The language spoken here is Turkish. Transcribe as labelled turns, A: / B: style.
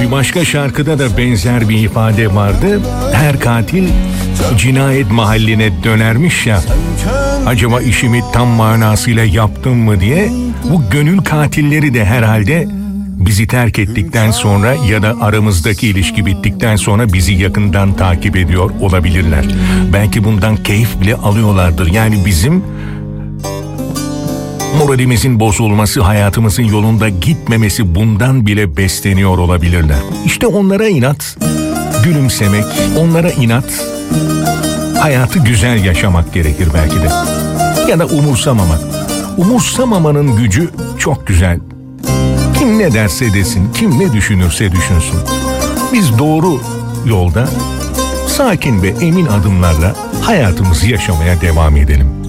A: Bir başka şarkıda da benzer bir ifade vardı. Her katil cinayet mahalline dönermiş ya. Acaba işimi tam manasıyla yaptım mı diye. Bu gönül katilleri de herhalde bizi terk ettikten sonra ya da aramızdaki ilişki bittikten sonra bizi yakından takip ediyor olabilirler. Belki bundan keyif bile alıyorlardır. Yani bizim moralimizin bozulması, hayatımızın yolunda gitmemesi bundan bile besleniyor olabilirler. İşte onlara inat, gülümsemek, onlara inat, hayatı güzel yaşamak gerekir belki de. Ya da umursamamak. Umursamamanın gücü çok güzel. Kim ne derse desin, kim ne düşünürse düşünsün. Biz doğru yolda, sakin ve emin adımlarla hayatımızı yaşamaya devam edelim.